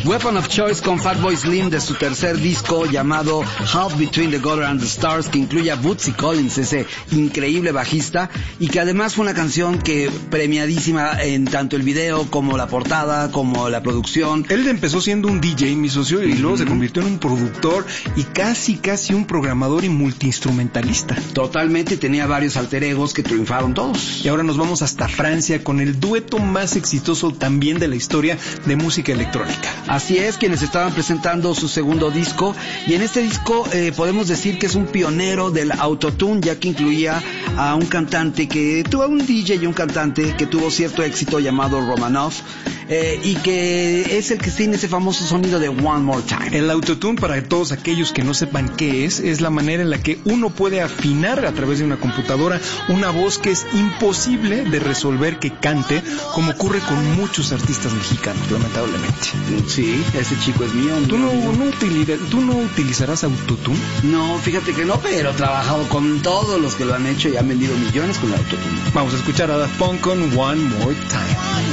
Weapon of Choice con Fatboy Slim de su tercer disco llamado Half Between the Gutter and the Stars, que incluye a Bootsy Collins, ese increíble bajista, y que además fue una canción que premiadísima en tanto el video como la portada, como la producción. Él empezó siendo un DJ, mi socio, y luego se convirtió en un productor y casi un programador y multiinstrumentalista. Totalmente, tenía varios alter egos que triunfaron todos. Y ahora nos vamos hasta Francia con el dueto más exitoso también de la historia de música electrónica. Así es, quienes estaban presentando su segundo disco, y en este disco podemos decir que es un pionero del autotune, ya que incluía a un cantante que tuvo un DJ y un cantante que tuvo cierto éxito llamado Romanov, y que es el que tiene ese famoso sonido de One More Time. El autotune, para todos aquellos que no sepan qué es la manera en la que uno puede afinar a través de una computadora una voz que es imposible de resolver que cante, como ocurre con muchos artistas mexicanos, lamentablemente. Sí, ese chico es mío. ¿Tú no utilizarás autotune? No, fíjate que no, pero he trabajado con todos los que lo han hecho y han vendido millones con el autotune. Vamos a escuchar a Daft Punk con One More Time.